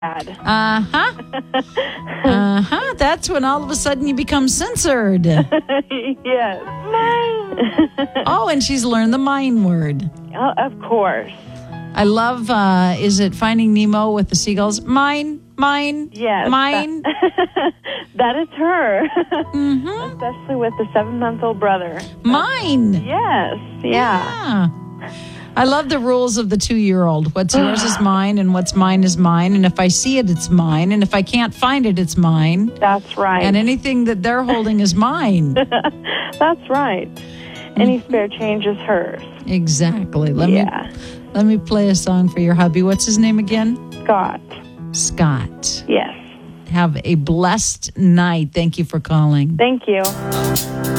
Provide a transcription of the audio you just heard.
Uh-huh. Uh-huh. That's when all of a sudden you become censored. Yes. Oh, and she's learned the mine word. Oh, of course. I love, is it Finding Nemo with the seagulls? Mine, Yes. mine. That is her. Mm-hmm. Especially with the 7-month-old brother. Mine. Yes. Yeah. I love the rules of the 2-year-old. What's yours is mine, and what's mine is mine. And if I see it, it's mine. And if I can't find it, it's mine. That's right. And anything that they're holding is mine. That's right. Any spare change is hers. Exactly. Let me play a song for your hubby. What's his name again? Scott. Yes. Have a blessed night. Thank you for calling. Thank you.